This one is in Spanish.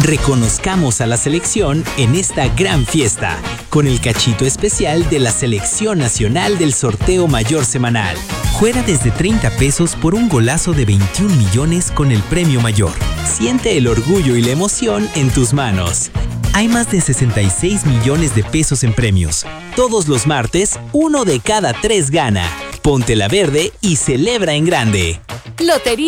Reconozcamos a la selección en esta gran fiesta, con el cachito especial de la Selección Nacional del Sorteo Mayor Semanal. Juega desde 30 pesos por un golazo de 21 millones con el premio mayor. Siente el orgullo y la emoción en tus manos. Hay más de 66 millones de pesos en premios. Todos los martes, 1 de cada 3 gana. Ponte la verde y celebra en grande. Lotería